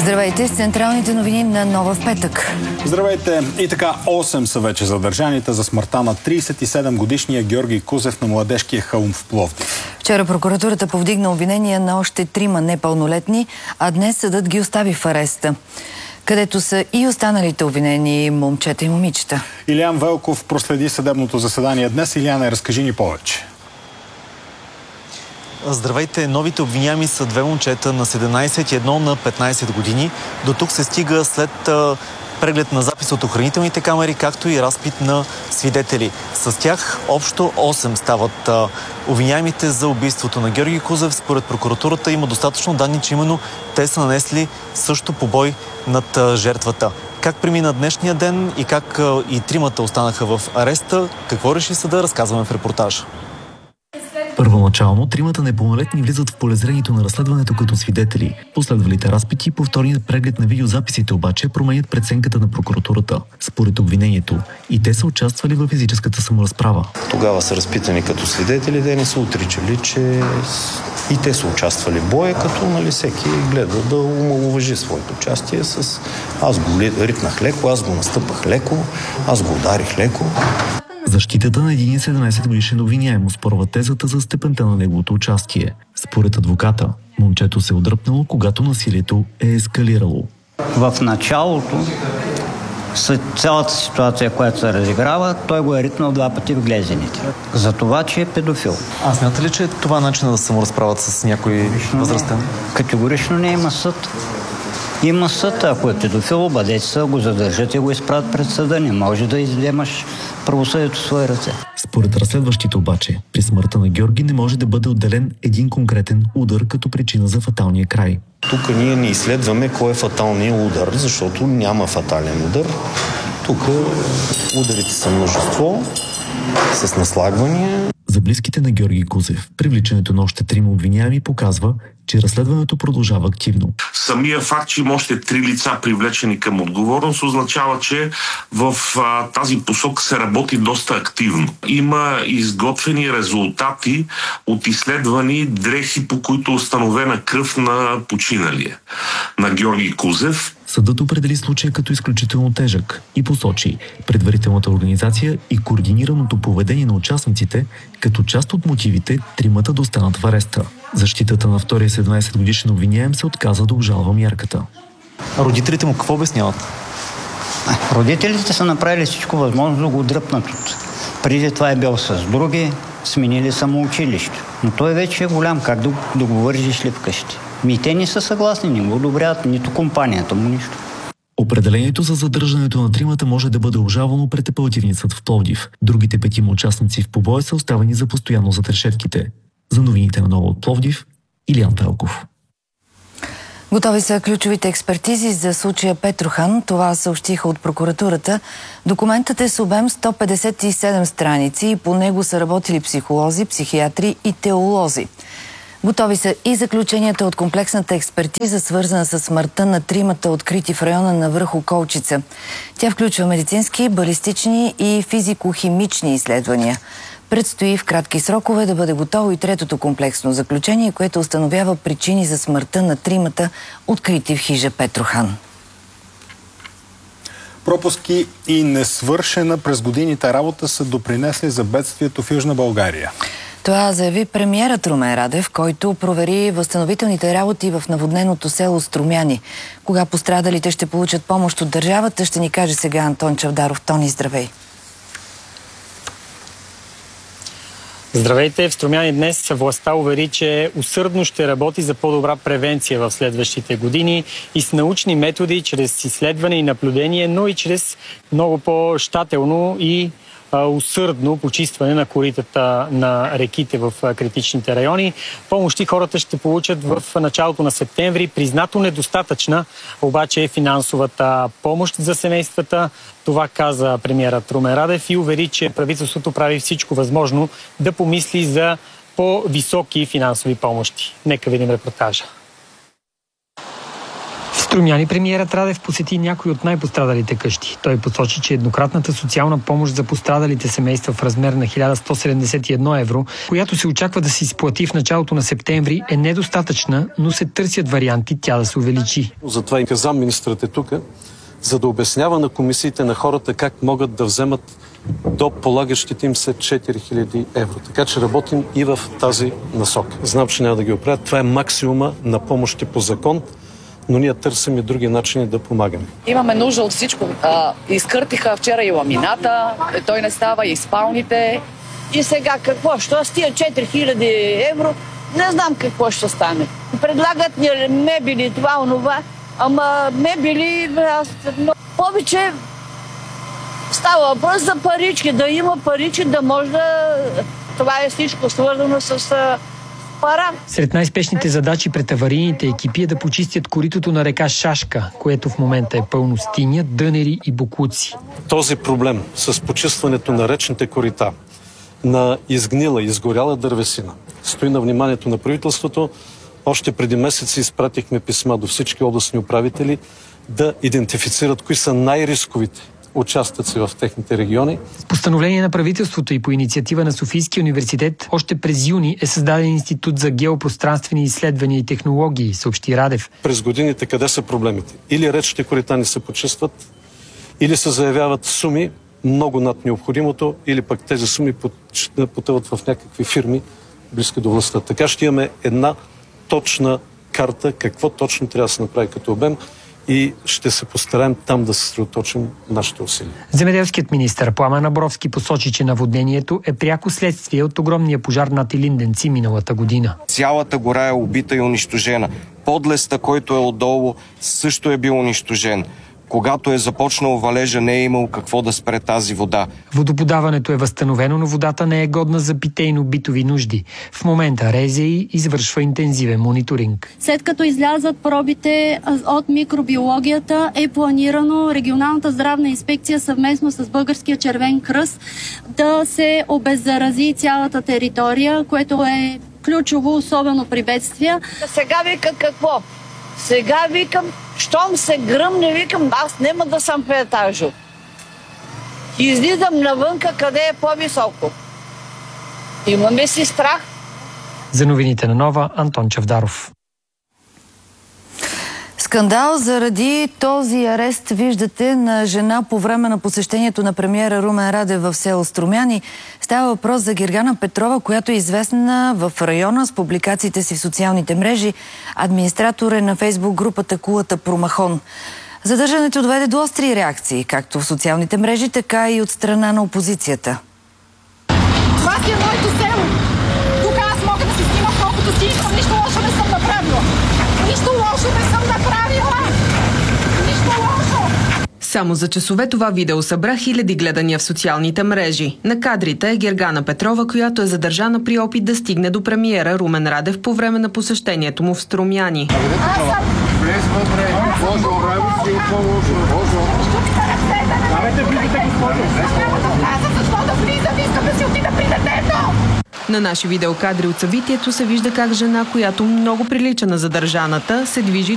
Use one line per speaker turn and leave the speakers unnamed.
Здравейте, с централните новини на Нова в петък.
Здравейте! И така 8 са вече задържаните за смъртта на 37-годишния Георги Кузев на Младежкия хълм в Пловдив.
Вчера прокуратурата повдигна обвинения на още 3 непълнолетни, а днес съдът ги остави в ареста, където са и останалите обвинени момчета и момичета.
Илиян Велков проследи съдебното заседание днес. Илияна, разкажи ни повече.
Здравейте! Новите обвиняеми са 2 момчета на 17 и 1 на 15 години. До тук се стига след преглед на запис от охранителните камери, както и разпит на свидетели. С тях общо 8 стават обвиняемите за убийството на Георги Кузев. Според прокуратурата има достатъчно данни, че именно те са нанесли също побой над жертвата. Как премина днешния ден и как и 3 останаха в ареста, какво реши съда, разказваме в репортажа.
Първоначално 3 непълнолетни влизат в полезрението на разследването като свидетели. Последвалите разпити и повторният преглед на видеозаписите обаче променят преценката на прокуратурата. Според обвинението и те са участвали в физическата саморазправа.
Тогава са разпитани като свидетели, те не са отричали, че и те са участвали в боя, като всеки гледа да омаловажи своето участие с аз го ритнах леко, аз го настъпах леко, аз го ударих леко.
Защитата на един 17-годишен обвиняем оспорва тезата за степента на неговото участие. Според адвоката, момчето се е отдръпнало, когато насилието е ескалирало.
В началото, след цялата ситуация, която се разиграва, той го е ритнал 2 пъти в глезените. За това, че е педофил.
А смята ли, че това начин да се саморазправят с някой възрастен?
Категорично не има съд. Има съд, ако е педофил, обадеца, го задържат и го изправят пред съда. Не може да изземаш правосъдието в свои ръце.
Според разследващите обаче, при смъртта на Георги не може да бъде отделен един конкретен удар като причина за фаталния край.
Тук ние не изследваме кой е фаталният удар, защото няма фатален удар. Тук ударите са множество, с наслагвания.
За близките на Георги Кузев, привличането на още 3 обвиняеми показва, че разследването продължава активно.
Самия факт, че има още 3 лица привлечени към отговорност, означава, че в тази посока се работи доста активно. Има изготвени резултати от изследвани дрехи, по които е установена кръв на починалия, на Георги Кузев.
Съдът определи случая като изключително тежък и посочи предварителната организация и координираното поведение на участниците като част от мотивите 3 да останат в ареста. Защитата на втория 17-годишен обвиняем се отказа да обжалва мярката.
Родителите му какво обясняват?
Родителите са направили всичко възможно да го дръпнат. Преди това е бил с други, сменили самоучилище. Но той вече е голям, как да го вържиш ли вкъщи? Те не са съгласни, не го одобряват, нито компанията му, нищо.
Определението за задържането на 3 може да бъде обжалвано пред апелативния съд в Пловдив. Другите 5 участници в побоя са оставени за постоянно зад решетките. За новините на Нова от Пловдив, Илиян Велков.
Готови са ключовите експертизи за случая Петрохан. Това съобщиха от прокуратурата. Документът е с обем 157 страници и по него са работили психолози, психиатри и теолози. Готови са и заключенията от комплексната експертиза, свързана с смъртта на 3 открити в района на връх Околчица. Тя включва медицински, балистични и физико-химични изследвания. Предстои в кратки срокове да бъде готово и 3-то комплексно заключение, което установява причини за смъртта на 3 открити в хижа Петрохан.
Пропуски и несвършена през годините работа са допринесли за бедствието в Южна България.
Това заяви премиерът Румен Радев, който провери възстановителните работи в наводненото село Струмяни. Кога пострадалите ще получат помощ от държавата, ще ни каже сега Антон Чавдаров. Тони, здравей!
Здравейте! В Струмяни днес властта увери, че усърдно ще работи за по-добра превенция в следващите години и с научни методи, чрез изследване и наблюдение, но и чрез много по-щателно и усърдно почистване на коритата на реките в критичните райони. Помощи хората ще получат в началото на септември. Признато недостатъчна обаче е финансовата помощ за семействата. Това каза премиерът Румен Радев и увери, че правителството прави всичко възможно да помисли за по-високи финансови помощи. Нека видим репортажа. Струмяни премиерът Радев посети някои от най-пострадалите къщи. Той посочи, че еднократната социална помощ за пострадалите семейства в размер на 1171 евро, която се очаква да се изплати в началото на септември, е недостатъчна, но се търсят варианти тя да се увеличи.
Затова и замминистрът е тук, за да обяснява на комисиите на хората как могат да вземат до полагащите им се 4000 евро. Така че работим и в тази насока. Знам, че няма да ги оправят. Това е максимума на помощи по закон, но ние търсим и други начини да помагаме.
Имаме нужда от всичко. Изкъртиха вчера и ламината, той не става, и спалните. И сега какво? Що с тия 4000 евро? Не знам какво ще стане. Предлагат ни мебели, това, онова. Ама мебели, но повече става въпрос за парички, да има парички, да може да... Това е всичко свързано с пара.
Сред най-спешните задачи пред аварийните екипи е да почистят коритото на река Шашка, което в момента е пълно с тиня, дънери и боклуци.
Този проблем с почистването на речните корита, на изгнила, изгоряла дървесина, стои на вниманието на правителството. Още преди месеци изпратихме писма до всички областни управители да идентифицират кои са най-рисковите участъци в техните региони.
С постановление на правителството и по инициатива на Софийския университет още през юни е създаден Институт за геопространствени изследвания и технологии, съобщи Радев.
През годините къде са проблемите? Или речните корита не се почистват, или се заявяват суми много над необходимото, или пък тези суми потъват в някакви фирми близки до властта. Така ще имаме една точна карта, какво точно трябва да се направи като обем и ще се постараем там да се съсредоточим нашите усилия.
Земеделският министър Пламен Абровски посочи, че наводнението е пряко следствие от огромния пожар над Илинденци миналата година.
Цялата гора е убита и унищожена. Подлеста, който е отдолу, също е бил унищожен. Когато е започнал валежа, не е имал какво да спре тази вода.
Водоподаването е възстановено, но водата не е годна за питейно-битови нужди. В момента РЗИ извършва интензивен мониторинг.
След като излязат пробите от микробиологията, е планирано регионалната здравна инспекция съвместно с Българския червен кръст да се обеззарази цялата територия, което е ключово, особено при бедствия.
Сега викам какво? Сега викам, щом се гръмне, викам, аз няма да съм в етажо. Излизам навънка, къде е по-високо. Имаме си страх.
За новините на Нова, Антон Чавдаров.
Скандал заради този арест, виждате, на жена по време на посещението на премиера Румен Радев в село Струмяни. Става въпрос за Гергана Петрова, която е известна в района с публикациите си в социалните мрежи. Администратор е на фейсбук групата Кулата Промахон. Задържането доведе до остри реакции, както в социалните мрежи, така и от страна на опозицията.
Това си е моето село. Тук аз мога да си снимам колкото си искам. Нищо лошо не съм направила. Нищо лошо не съм направила! Нищо лошо!
Само за часове това видео събра хиляди гледания в социалните мрежи. На кадрите е Гергана Петрова, която е задържана при опит да стигне до премиера Румен Радев по време на посещението му в Струмяни. На наши видеокадри от събитието се вижда как жена, която много прилича на задържаната, се движи